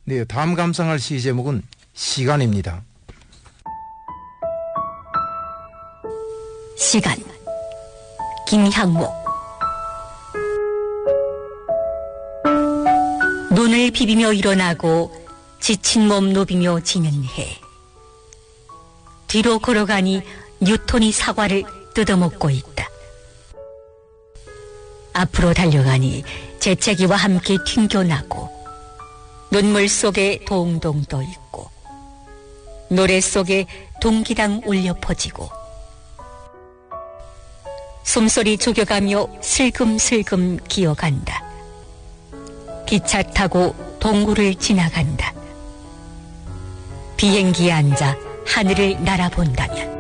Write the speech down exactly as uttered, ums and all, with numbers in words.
네, 다음 감상할 시 제목은 시간입니다. 시간, 김향목. 눈을 비비며 일어나고 지친 몸 노비며 지는 해. 뒤로 걸어가니 뉴턴이 사과를 뜯어먹고 있다. 앞으로 달려가니 재채기와 함께 튕겨나고 눈물 속에 동동 떠 있고 노래 속에 동기당 울려 퍼지고 숨소리 죽여가며 슬금슬금 기어간다. 기차 타고 동굴을 지나간다. 비행기에 앉아 하늘을 날아본다면